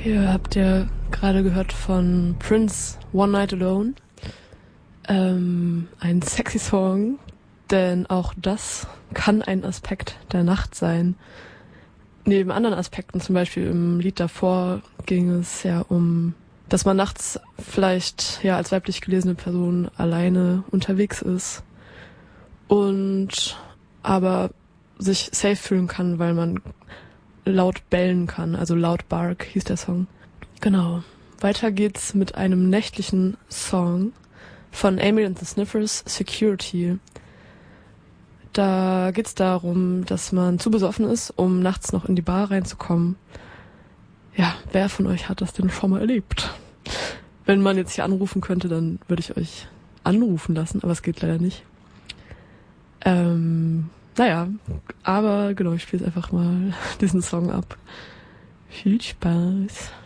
Ihr habt ja gerade gehört von Prince, One Night Alone. Ein sexy Song, denn auch das kann ein Aspekt der Nacht sein. Neben anderen Aspekten, zum Beispiel im Lied davor, ging es ja um, dass man nachts vielleicht ja als weiblich gelesene Person alleine unterwegs ist und aber sich safe fühlen kann, weil man laut bellen kann, also laut bark hieß der Song. Genau. Weiter geht's mit einem nächtlichen Song von Amy and the Sniffers, Security. Da geht's darum, dass man zu besoffen ist, um nachts noch in die Bar reinzukommen. Ja, wer von euch hat das denn schon mal erlebt? Wenn man jetzt hier anrufen könnte, dann würde ich euch anrufen lassen, aber es geht leider nicht. Naja, aber genau, ich spiele jetzt einfach mal diesen Song ab. Viel Spaß.